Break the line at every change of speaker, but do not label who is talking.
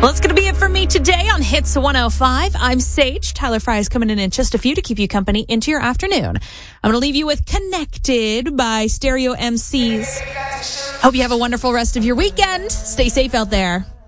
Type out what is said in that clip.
Well, that's going to be it for me today on Hits 105. I'm Sage. Tyler Fry is coming in just a few to keep you company into your afternoon. I'm going to leave you with Connected by Stereo MCs. Hope you have a wonderful rest of your weekend. Stay safe out there.